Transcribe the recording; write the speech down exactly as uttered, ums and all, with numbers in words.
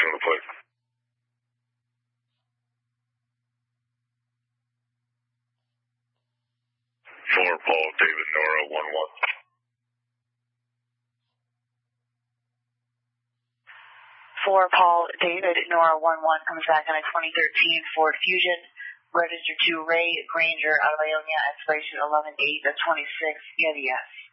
on the plate. Four, Paul, David, Nora, one, one. Four, Paul, David, Nora, one, one, comes back on a twenty thirteen Ford Fusion, registered to Ray Granger out of Ionia, expiration eleven eight of twenty-six, yeah, yes.